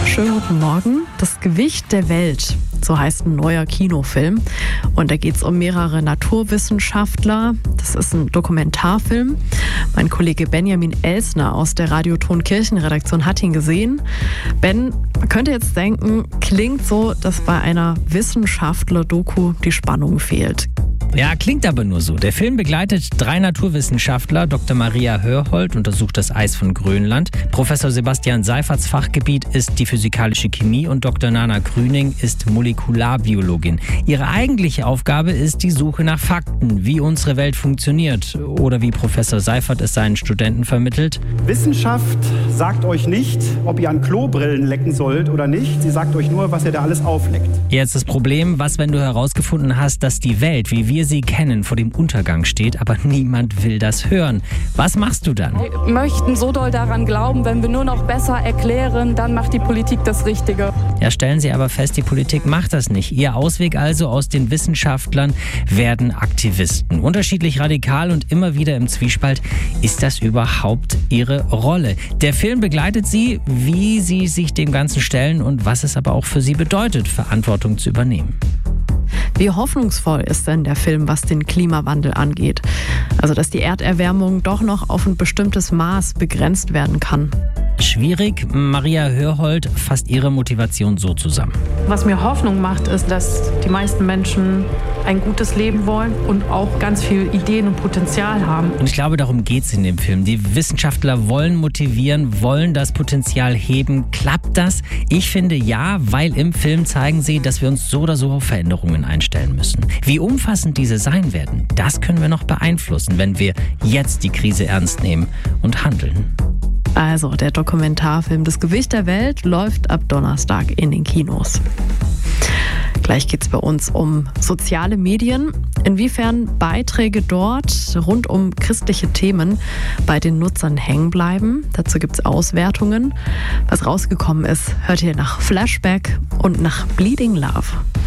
Schönen guten Morgen. Das Gewicht der Welt, so heißt ein neuer Kinofilm. Und da geht es um mehrere Naturwissenschaftler. Das ist ein Dokumentarfilm. Mein Kollege Benjamin Elsner aus der Radioton Kirchenredaktion hat ihn gesehen. Ben, man könnte jetzt denken, klingt so, dass bei einer Wissenschaftler-Doku die Spannung fehlt. Ja, klingt aber nur so. Der Film begleitet 3 Naturwissenschaftler. Dr. Maria Hörhold untersucht das Eis von Grönland. Professor Sebastian Seiferts Fachgebiet ist die physikalische Chemie und Dr. Nana Grüning ist Molekularbiologin. Ihre eigentliche Aufgabe ist die Suche nach Fakten, wie unsere Welt funktioniert oder wie Professor Seifert es seinen Studenten vermittelt. Wissenschaft sagt euch nicht, ob ihr an Klobrillen lecken sollt oder nicht. Sie sagt euch nur, was ihr da alles aufleckt. Jetzt das Problem, was, wenn du herausgefunden hast, dass die Welt, wie wir sie kennen, vor dem Untergang steht, aber niemand will das hören. Was machst du dann? Wir möchten so doll daran glauben, wenn wir nur noch besser erklären, dann macht die Politik das Richtige. Ja, stellen Sie aber fest, die Politik macht das nicht. Ihr Ausweg also aus den Wissenschaftlern werden Aktivisten. Unterschiedlich radikal und immer wieder im Zwiespalt. Ist das überhaupt Ihre Rolle? Der Film begleitet Sie, wie Sie sich dem Ganzen stellen und was es aber auch für Sie bedeutet, Verantwortung zu übernehmen. Wie hoffnungsvoll ist denn der Film, was den Klimawandel angeht? Also, dass die Erderwärmung doch noch auf ein bestimmtes Maß begrenzt werden kann. Schwierig. Maria Hörhold fasst ihre Motivation so zusammen. Was mir Hoffnung macht, ist, dass die meisten Menschen ein gutes Leben wollen und auch ganz viel Ideen und Potenzial haben. Und ich glaube, darum geht es in dem Film. Die Wissenschaftler wollen motivieren, wollen das Potenzial heben. Klappt das? Ich finde ja, weil im Film zeigen sie, dass wir uns so oder so auf Veränderungen einstellen müssen. Wie umfassend diese sein werden, das können wir noch beeinflussen, wenn wir jetzt die Krise ernst nehmen und handeln. Also, der Dokumentarfilm Das Gewicht der Welt läuft ab Donnerstag in den Kinos. Gleich geht es bei uns um soziale Medien. Inwiefern Beiträge dort rund um christliche Themen bei den Nutzern hängen bleiben. Dazu gibt es Auswertungen. Was rausgekommen ist, hört ihr nach Flashback und nach Bleeding Love.